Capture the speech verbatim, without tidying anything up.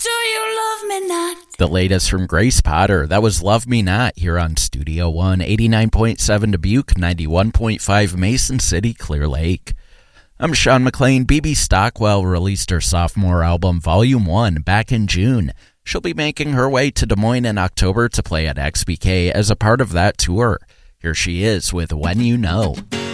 Do you love me not? The latest from Grace Potter. That was Love Me Not here on Studio One, eighty-nine point seven Dubuque, ninety-one point five Mason City, Clear Lake. I'm Sean McLean. B B Stockwell released her sophomore album, Volume one, back in June. She'll be making her way to Des Moines in October to play at X B K as a part of that tour. Here she is with When You Know.